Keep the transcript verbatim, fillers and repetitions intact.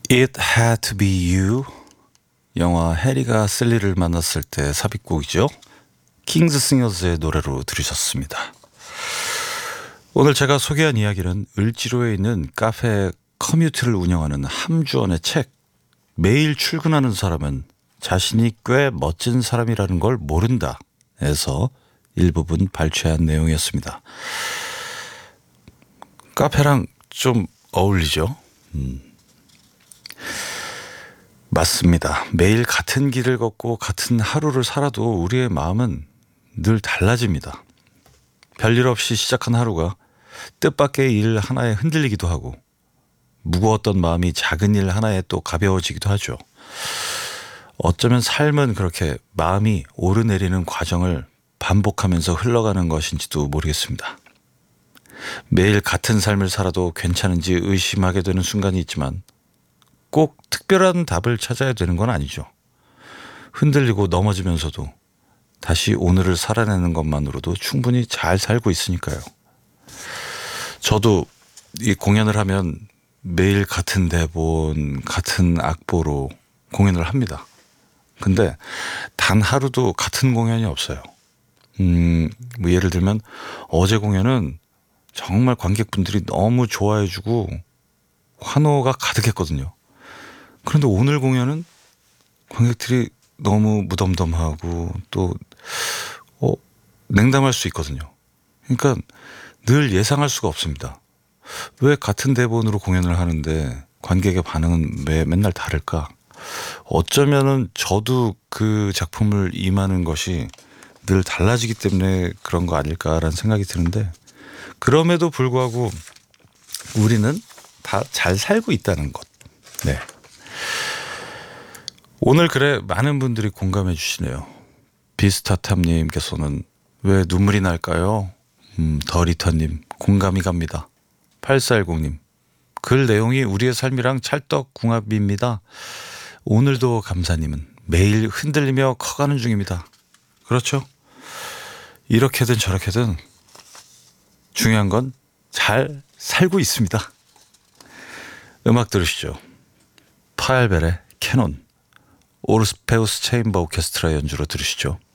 It Had to Be You, 영화 해리가 셀리를 만났을 때 삽입곡이죠. 킹스 싱어즈의 노래로 들으셨습니다. 오늘 제가 소개한 이야기는 을지로에 있는 카페 커뮤니티를 운영하는 함주원의 책 매일 출근하는 사람은 자신이 꽤 멋진 사람이라는 걸 모른다 에서 일부분 발췌한 내용이었습니다. 카페랑 좀 어울리죠? 음. 맞습니다. 매일 같은 길을 걷고 같은 하루를 살아도 우리의 마음은 늘 달라집니다. 별일 없이 시작한 하루가 뜻밖의 일 하나에 흔들리기도 하고 무거웠던 마음이 작은 일 하나에 또 가벼워지기도 하죠. 어쩌면 삶은 그렇게 마음이 오르내리는 과정을 반복하면서 흘러가는 것인지도 모르겠습니다. 매일 같은 삶을 살아도 괜찮은지 의심하게 되는 순간이 있지만 꼭 특별한 답을 찾아야 되는 건 아니죠. 흔들리고 넘어지면서도 다시 오늘을 살아내는 것만으로도 충분히 잘 살고 있으니까요. 저도 이 공연을 하면 매일 같은 대본, 같은 악보로 공연을 합니다. 근데 단 하루도 같은 공연이 없어요. 음, 뭐 예를 들면 어제 공연은 정말 관객분들이 너무 좋아해주고 환호가 가득했거든요. 그런데 오늘 공연은 관객들이 너무 무덤덤하고 또 어, 냉담할 수 있거든요. 그러니까 늘 예상할 수가 없습니다. 왜 같은 대본으로 공연을 하는데 관객의 반응은 왜 맨날 다를까? 어쩌면은 저도 그 작품을 임하는 것이 늘 달라지기 때문에 그런 거 아닐까라는 생각이 드는데 그럼에도 불구하고 우리는 다 잘 살고 있다는 것. 네. 오늘 글에 많은 분들이 공감해 주시네요. 비스타탐님께서는 왜 눈물이 날까요? 음, 더리터님 공감이 갑니다. 팔사일공님 글 내용이 우리의 삶이랑 찰떡궁합입니다. 오늘도 감사님은 매일 흔들리며 커가는 중입니다. 그렇죠? 이렇게든 저렇게든 중요한 건 잘 살고 있습니다. 음악 들으시죠. 파엘벨의 캐논, 오르스페우스 체인버 오케스트라 연주로 들으시죠.